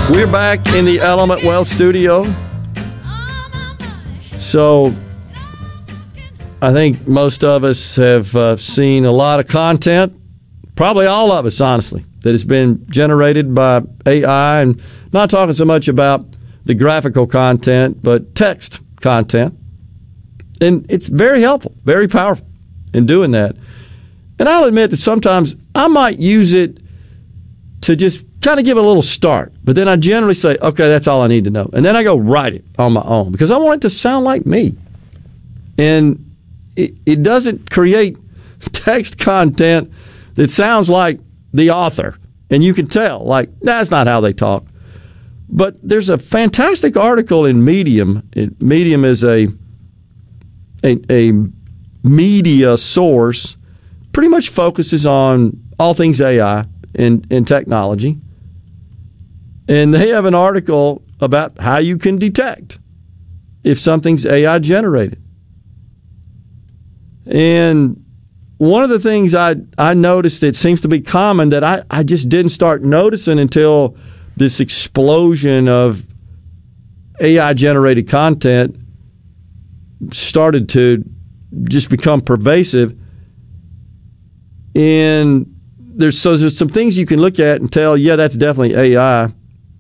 We're back in the Element Wealth studio. So, I think most of us have seen a lot of content, probably all of us, honestly, that has been generated by AI. And not talking so much about the graphical content, but text content. And it's very helpful, very powerful in doing that. And I'll admit that sometimes I might use it to just kind of give it a little start. But then I generally say, okay, that's all I need to know. And then I go write it on my own because I want it to sound like me. And it doesn't create text content that sounds like the author. And you can tell, like, that's not how they talk. But there's a fantastic article in Medium. Medium is a media source, pretty much focuses on all things AI and technology. And they have an article about how you can detect if something's AI generated. And one of the things I noticed that seems to be common that I just didn't start noticing until this explosion of AI-generated content started to just become pervasive. And there's some things you can look at and tell, yeah, that's definitely AI.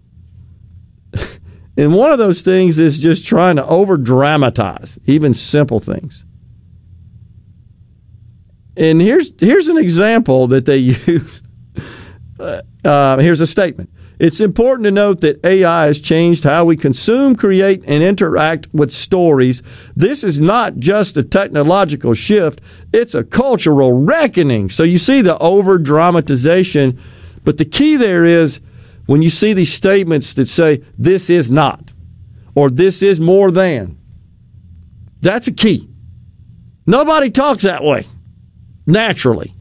And one of those things is just trying to over-dramatize even simple things. And here's an example that they use. Here's a statement. It's important to note that AI has changed how we consume, create, and interact with stories. This is not just a technological shift. It's a cultural reckoning. So you see the over-dramatization. But the key there is when you see these statements that say, this is not, or this is more than, that's a key. Nobody talks that way, naturally.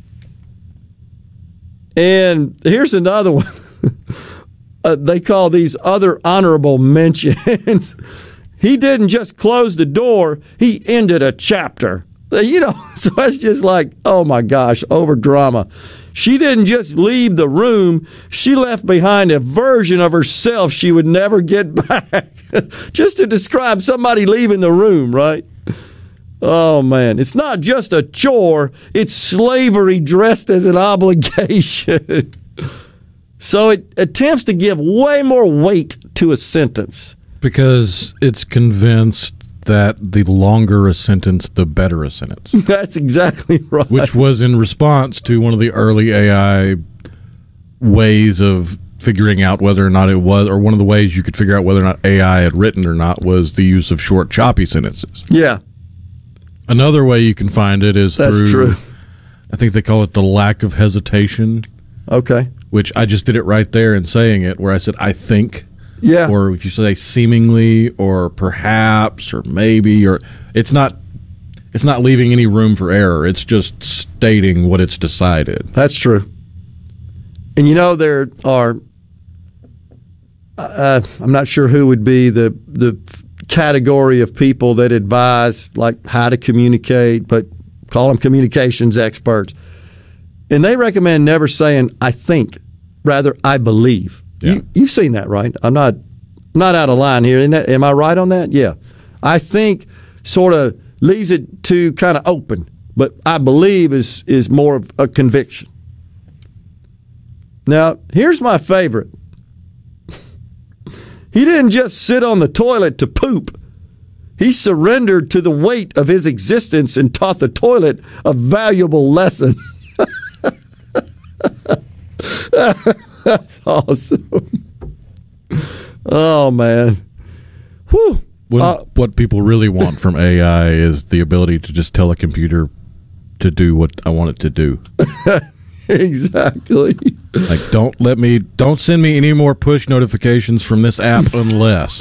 And here's another one. They call these other honorable mentions. He didn't just close the door, he ended a chapter. You know, so it's just like, oh my gosh, over drama. She didn't just leave the room, she left behind a version of herself she would never get back. Just to describe somebody leaving the room, right? Oh, man. It's not just a chore. It's slavery dressed as an obligation. So it attempts to give way more weight to a sentence. Because it's convinced that the longer a sentence, the better a sentence. That's exactly right. Which was in response to one of the early AI ways of figuring out whether or not it was, or one of the ways you could figure out whether or not AI had written or not, was the use of short, choppy sentences. Yeah. Another way you can find it is That's through, true. I think they call it the lack of hesitation. Okay. Which I just did it right there in saying it, where I said, I think. Yeah. Or if you say seemingly, or perhaps, or maybe, or it's not leaving any room for error. It's just stating what it's decided. That's true. And you know, there are, I'm not sure who would be the category of people that advise like how to communicate, but call them communications experts. And they recommend never saying I think, rather I believe. Yeah. You've seen that, right? I'm not out of line here. Am I right on that? Yeah. I think sort of leaves it to kind of open, but I believe is more of a conviction. Now, here's my favorite. He didn't just sit on the toilet to poop. He surrendered to the weight of his existence and taught the toilet a valuable lesson. That's awesome. Oh, man. Whew. What people really want from AI is the ability to just tell a computer to do what I want it to do. Exactly. Like, don't send me any more push notifications from this app unless.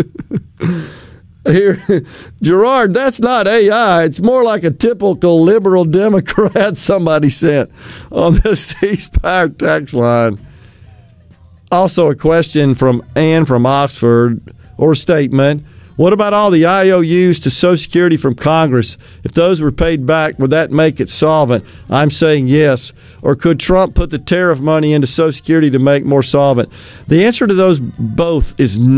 Here, Gerard, that's not AI. It's more like a typical liberal Democrat somebody sent on the C-Spire text line. Also a question from Ann from Oxford, or statement. What about all the IOUs to Social Security from Congress? If those were paid back, would that make it solvent? I'm saying yes. Or could Trump put the tariff money into Social Security to make more solvent? The answer to those both is no.